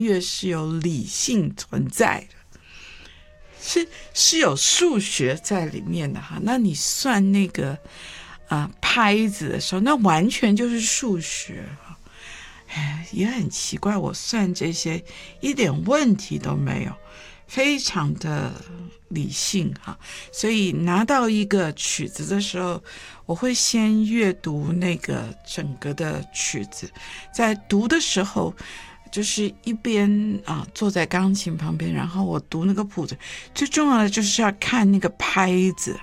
乐是有理性存在的，是有数学在里面的哈。那你算那个拍子的时候，那完全就是数学哈。也很奇怪，我算这些一点问题都没有，非常的理性哈。所以拿到一个曲子的时候，我会先阅读那个整个的曲子，在读的时候就是一边坐在钢琴旁边，然后我读那个谱子，最重要的就是要看那个拍子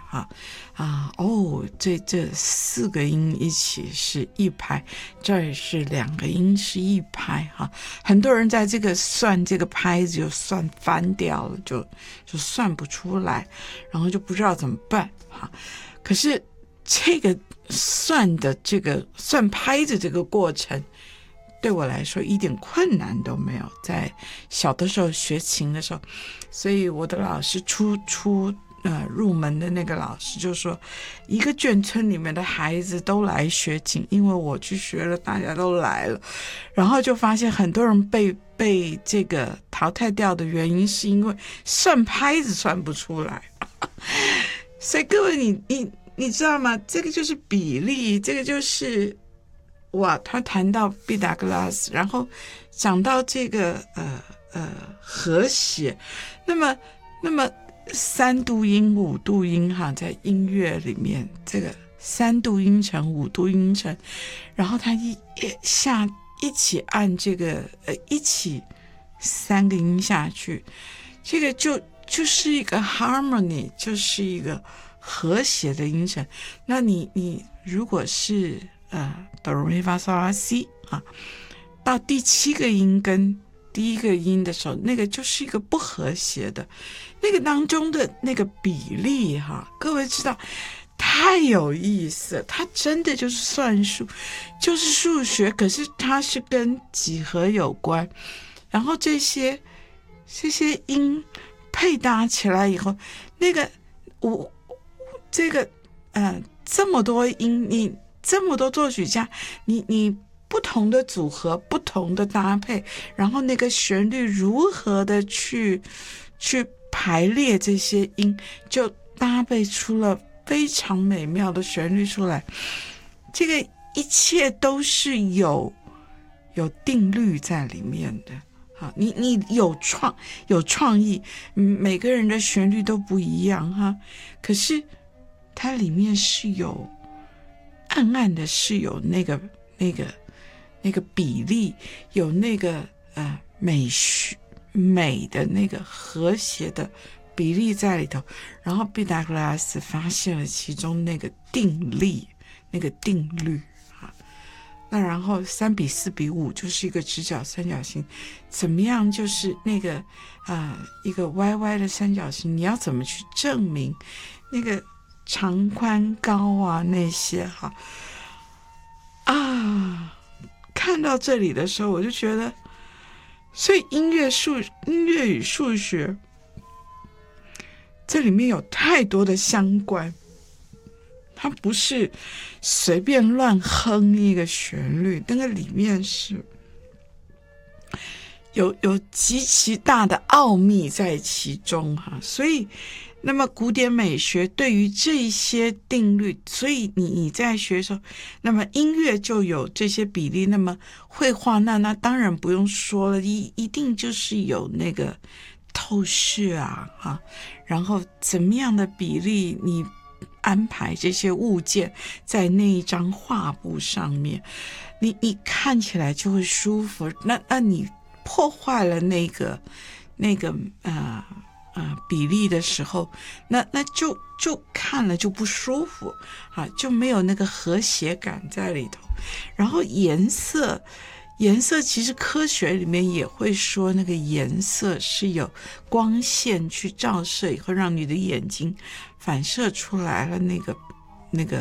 这4个音一起是一拍，这儿是2个音是一拍哈。很多人在这个算这个拍子就算翻掉了，就算不出来，然后就不知道怎么办哈。可是这个算拍子这个过程对我来说一点困难都没有，在小的时候学琴的时候，所以我的老师入门的那个老师就说，一个眷村里面的孩子都来学琴，因为我去学了，大家都来了，然后就发现很多人被这个淘汰掉的原因是因为算拍子算不出来。所以各位你知道吗？这个就是比例，这个就是他谈到毕达哥拉斯，然后讲到这个和谐，那么3度音5度音哈，在音乐里面这个3度音程5度音程，然后他一起按这个一起3个音下去，这个就是一个 harmony， 就是一个和谐的音程。那你如果是哆来咪发嗦拉西到第7个音跟第1个音的时候，那个就是一个不和谐的，那个当中的那个比例各位知道太有意思，它真的就是算术，就是数学，可是它是跟几何有关，然后这些音配搭起来以后，那个这么多音，你这么多作曲家，你不同的组合，不同的搭配，然后那个旋律如何的去排列这些音，就搭配出了非常美妙的旋律出来。这个一切都是有定律在里面的。好，你有创意，每个人的旋律都不一样哈，可是它里面是有暗暗的，是有那个比例，有那个美的那个和谐的比例在里头。然后毕达哥拉斯发现了其中那个定律那然后3比4比5就是一个直角三角形，怎么样就是那个一个歪歪的三角形，你要怎么去证明那个长宽高那些看到这里的时候我就觉得，所以音乐与数学这里面有太多的相关，它不是随便乱哼一个旋律，那个里面是有极其大的奥秘在其中所以那么古典美学对于这些定律，所以你在学的时候，那么音乐就有这些比例，那么绘画那当然不用说了，一定就是有那个透视然后怎么样的比例你安排这些物件在那一张画布上面，你看起来就会舒服。那你破坏了那个比例的时候，那就看了就不舒服就没有那个和谐感在里头。然后颜色其实科学里面也会说，那个颜色是有光线去照射以后让你的眼睛反射出来了那个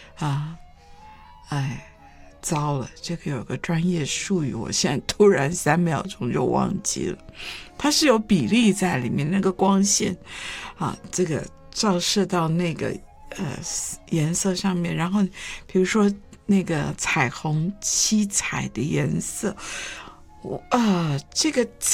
糟了，这个有个专业术语，我现在突然3秒钟就忘记了。它是有比例在里面，那个光线这个照射到那个颜色上面，然后比如说那个彩虹7彩的颜色，这个